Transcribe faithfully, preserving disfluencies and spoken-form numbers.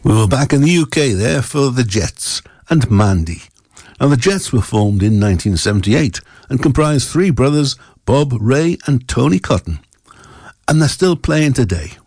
We were back in the U K there for the Jets and Mandy. Now, the Jets were formed in nineteen seventy-eight and comprised three brothers, Bob, Ray and Tony Cotton. And they're still playing today.